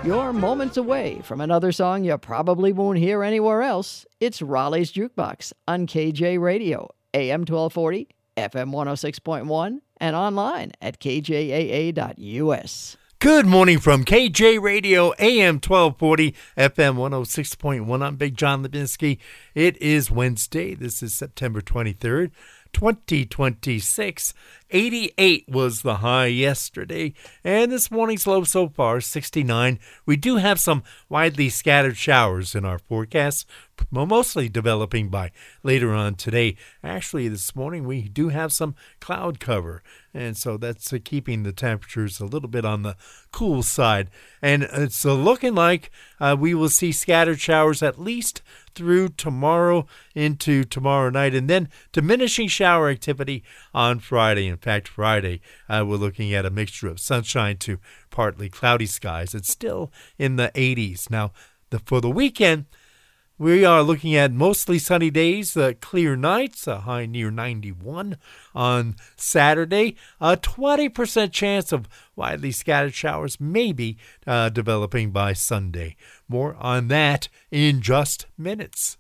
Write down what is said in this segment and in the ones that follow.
You're moments away from another song you probably won't hear anywhere else. It's Raleigh's Jukebox on KJ Radio, AM 1240, FM 106.1, and online at kjaa.us. Good morning from KJ Radio, AM 1240, FM 106.1. I'm Big John Lebinsky. It is Wednesday. This is September 23rd, 2026. 88 was the high yesterday, and this morning's low so far, 69. We do have some widely scattered showers in our forecast, mostly developing by later on today. Actually, this morning we do have some cloud cover, and so that's keeping the temperatures a little bit on the cool side. And it's looking like we will see scattered showers at least through tomorrow into tomorrow night, and then diminishing shower activity on Friday. In fact, Friday, we're looking at a mixture of sunshine to partly cloudy skies. It's still in the 80s. Now, for the weekend, we are looking at mostly sunny days, clear nights, a high near 91 on Saturday. A 20% chance of widely scattered showers maybe developing by Sunday. More on that in just minutes.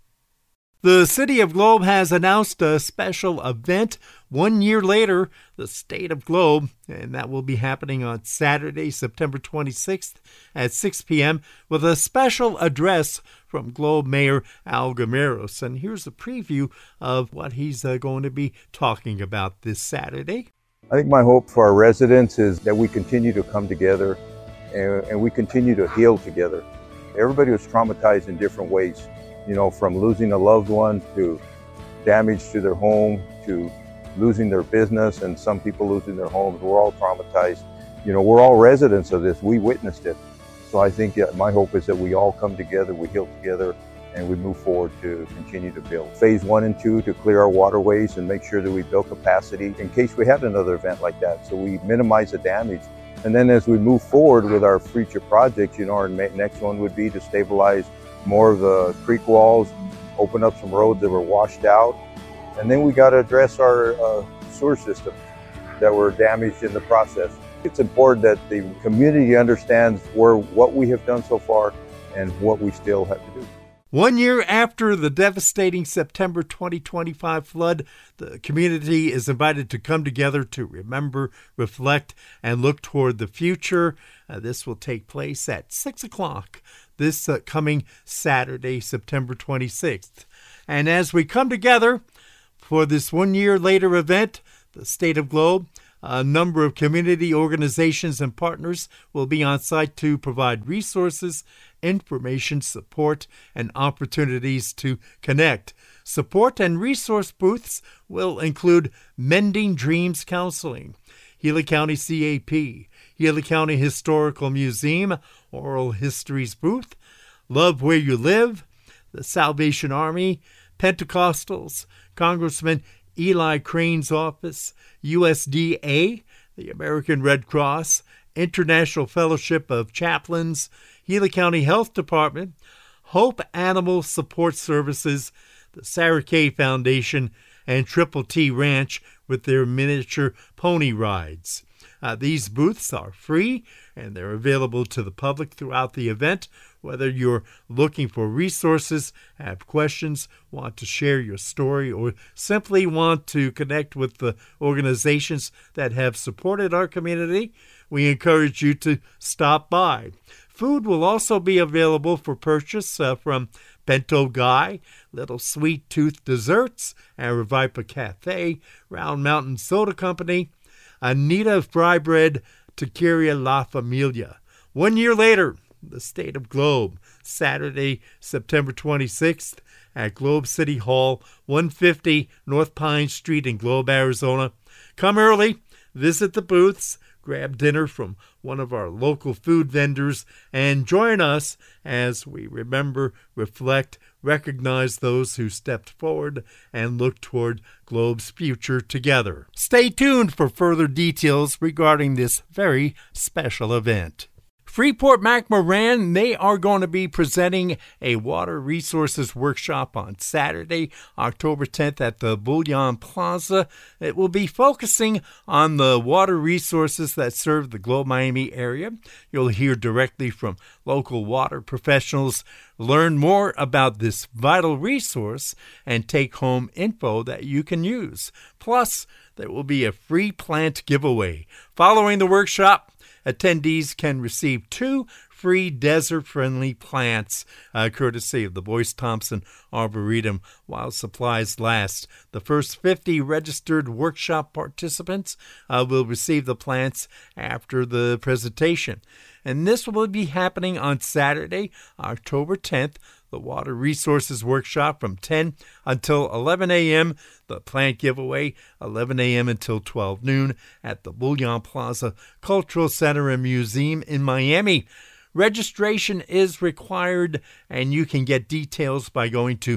The City of Globe has announced a special event 1 year later, the State of Globe, and that will be happening on Saturday, September 26th at 6 p.m. with a special address from Globe Mayor Al Gameros. And here's a preview of what he's going to be talking about this Saturday. I think my hope for our residents is that we continue to come together and we continue to heal together. Everybody was traumatized in different ways. You know, from losing a loved one to damage to their home to losing their business, and some people losing their homes. We're all traumatized. You know, we're all residents of this. We witnessed it. So I think my hope is that we all come together, we heal together, and we move forward to continue to build. Phase 1 and 2 to clear our waterways and make sure that we build capacity in case we had another event like that. So we minimize the damage. And then as we move forward with our future projects, you know, our next one would be to stabilize more of the creek walls, open up some roads that were washed out. And then we got to address our sewer systems that were damaged in the process. It's important that the community understands what we have done so far and what we still have to do. 1 year after the devastating September 2025 flood, the community is invited to come together to remember, reflect, and look toward the future. This will take place at 6 o'clock this coming Saturday, September 26th. And as we come together for this 1 year later event, the State of Globe, a number of community organizations and partners will be on site to provide resources, information, support, and opportunities to connect. Support and resource booths will include Mending Dreams Counseling, Gila County CAP, Gila County Historical Museum, Oral Histories Booth, Love Where You Live, the Salvation Army, Pentecostals, Congressman Eli Crane's office, USDA, the American Red Cross, International Fellowship of Chaplains, Gila County Health Department, Hope Animal Support Services, the Sarah Kay Foundation, and Triple T Ranch with their miniature pony rides. These booths are free, and they're available to the public throughout the event. Whether you're looking for resources, have questions, want to share your story, or simply want to connect with the organizations that have supported our community, we encourage you to stop by. Food will also be available for purchase from Bento Guy, Little Sweet Tooth Desserts, Aravipa Cafe, Round Mountain Soda Company, Anita Fry Bread, Taqueria La Familia. 1 year later, the State of Globe, Saturday, September 26th at Globe City Hall, 150 North Pine Street in Globe, Arizona. Come early, visit the booths, grab dinner from one of our local food vendors, and join us as we remember, reflect, recognize those who stepped forward, and look toward Globe's future together. Stay tuned for further details regarding this very special event. Freeport-McMoRan, they are going to be presenting a water resources workshop on Saturday, October 10th at the Bullion Plaza. It will be focusing on the water resources that serve the Globe Miami area. You'll hear directly from local water professionals, learn more about this vital resource, and take home info that you can use. Plus, there will be a free plant giveaway. Following the workshop, attendees can receive 2 free desert-friendly plants, courtesy of the Boyce Thompson Arboretum, while supplies last. The first 50 registered workshop participants will receive the plants after the presentation. And this will be happening on Saturday, October 10th, the Water Resources Workshop from 10 until 11 a.m., the plant giveaway 11 a.m. until 12 noon at the Bullion Plaza Cultural Center and Museum in Miami. Registration is required, and you can get details by going to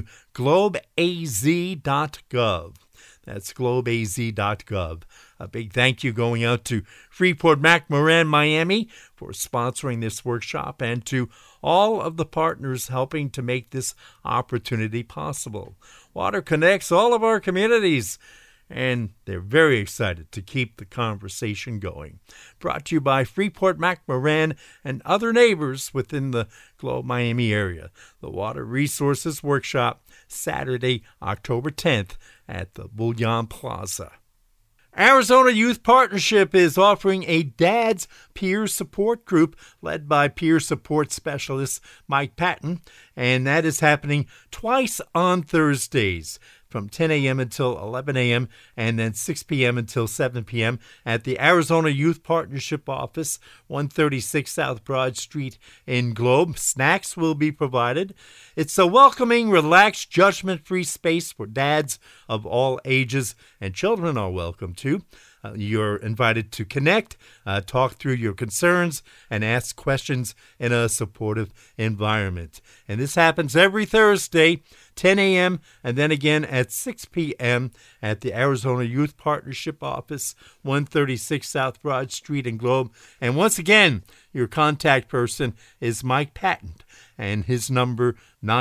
globeaz.gov. That's globeaz.gov. A big thank you going out to Freeport-McMoRan Miami for sponsoring this workshop, and to all of the partners helping to make this opportunity possible. Water connects all of our communities, and they're very excited to keep the conversation going. Brought to you by Freeport-McMoRan and other neighbors within the Globe Miami area. The Water Resources Workshop, Saturday, October 10th at the Bullion Plaza. Arizona Youth Partnership is offering a Dad's Peer Support Group led by peer support specialist Mike Patton, and that is happening twice on Thursdays from 10 a.m. until 11 a.m. and then 6 p.m. until 7 p.m. at the Arizona Youth Partnership Office, 136 South Broad Street in Globe. Snacks will be provided. It's a welcoming, relaxed, judgment-free space for dads of all ages, and children are welcome too. You're invited to connect, talk through your concerns, and ask questions in a supportive environment. And this happens every Thursday, 10 a.m., and then again at 6 p.m. at the Arizona Youth Partnership Office, 136 South Broad Street in Globe. And once again, your contact person is Mike Patton, and his number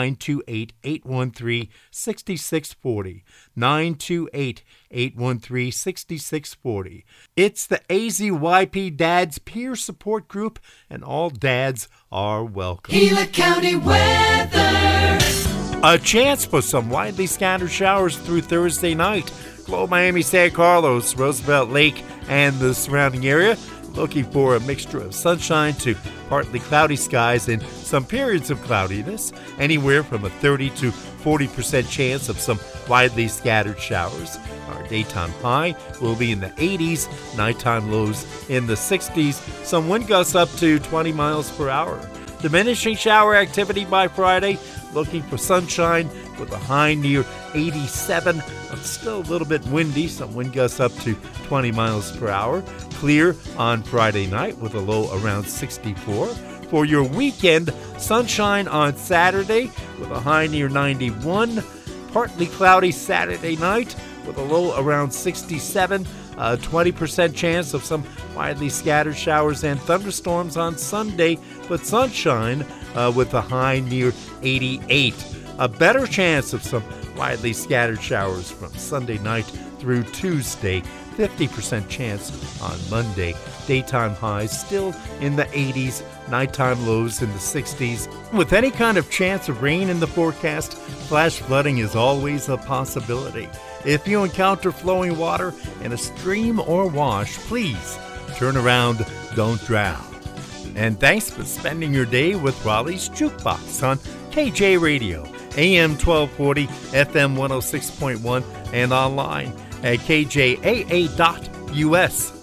928-813-6640. 928-813-6640. It's the AZYP Dads Peer Support Group, and all dads are welcome. Gila County weather. A chance for some widely scattered showers through Thursday night. Globe Miami, San Carlos, Roosevelt Lake, and the surrounding area. Looking for a mixture of sunshine to partly cloudy skies and some periods of cloudiness, anywhere from a 30 to 40% chance of some widely scattered showers. Our daytime high will be in the 80s, nighttime lows in the 60s, some wind gusts up to 20 miles per hour. Diminishing shower activity by Friday, looking for sunshine with a high near 87. It's still a little bit windy, some wind gusts up to 20 miles per hour. Clear on Friday night with a low around 64. For your weekend, sunshine on Saturday with a high near 91. Partly cloudy Saturday night with a low around 67. 20% chance of some widely scattered showers and thunderstorms on Sunday, but sunshine with a high near 88. A better chance of some widely scattered showers from Sunday night through Tuesday. 50% chance on Monday. Daytime highs still in the 80s, nighttime lows in the 60s. With any kind of chance of rain in the forecast, flash flooding is always a possibility. If you encounter flowing water in a stream or wash, please turn around, don't drown. And thanks for spending your day with Raleigh's Jukebox on KJ Radio, AM 1240, FM 106.1, and online at kjaa.us.